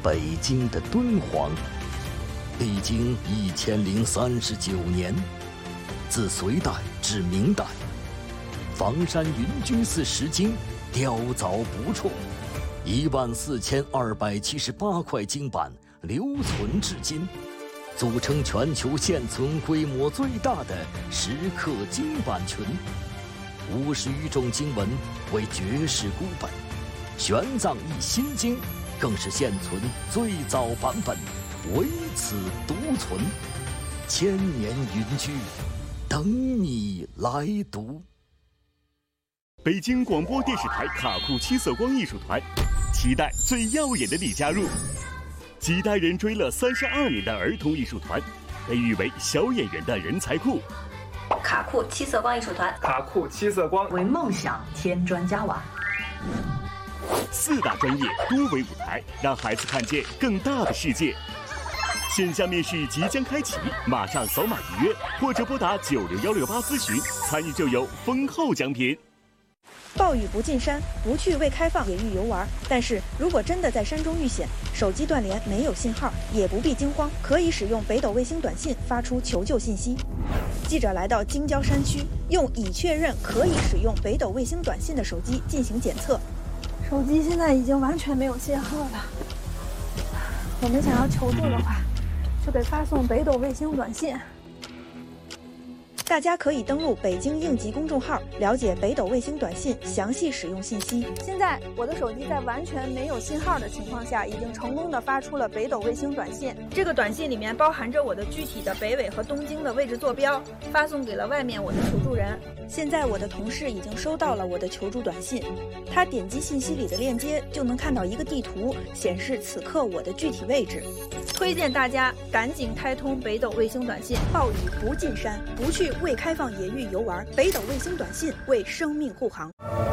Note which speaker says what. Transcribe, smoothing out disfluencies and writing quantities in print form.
Speaker 1: 北京的敦煌，历经1039年，自隋代至明代，房山云居寺石经雕凿不辍，14278块经版留存至今，组成全球现存规模最大的石刻经版群。50余种经文为绝世孤本，玄奘译心经更是现存最早版本，唯此独存，1000年云居，等你来读。
Speaker 2: 北京广播电视台卡库七色光艺术团，期待最耀眼的你加入。几代人追了32年的儿童艺术团，被誉为小演员的人才库。
Speaker 3: 卡库七色光艺术团，
Speaker 4: 卡库七色光
Speaker 5: 为梦想添砖加瓦。
Speaker 2: 4大专业多维舞台，让孩子看见更大的世界。线下面试即将开启，马上扫码预约，或者拨打90168咨询，参与就有丰厚奖品。
Speaker 6: 暴雨不进山，不去未开放野域游玩。但是如果真的在山中遇险，手机断联没有信号，也不必惊慌，可以使用北斗卫星短信发出求救信息。记者来到京郊山区，用已确认可以使用北斗卫星短信的手机进行检测。
Speaker 7: 手机现在已经完全没有信号了。我们想要求助的话，就得发送北斗卫星短信。
Speaker 6: 大家可以登录北京应急公众号，了解北斗卫星短信详细使用信息。
Speaker 7: 现在我的手机在完全没有信号的情况下，已经成功的发出了北斗卫星短信。
Speaker 6: 这个短信里面包含着我的具体的北纬和东经的位置坐标，发送给了外面我的求助人。现在我的同事已经收到了我的求助短信，他点击信息里的链接就能看到一个地图，显示此刻我的具体位置。推荐大家赶紧开通北斗卫星短信，暴雨不进山，不去未开放野域游玩，北斗卫星短信为生命护航。